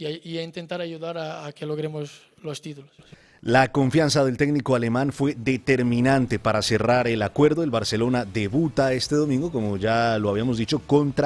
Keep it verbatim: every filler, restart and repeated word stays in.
y, a, y a intentar ayudar a, a que logremos los títulos. La confianza del técnico alemán fue determinante para cerrar el acuerdo. El Barcelona debuta este domingo, como ya lo habíamos dicho, contra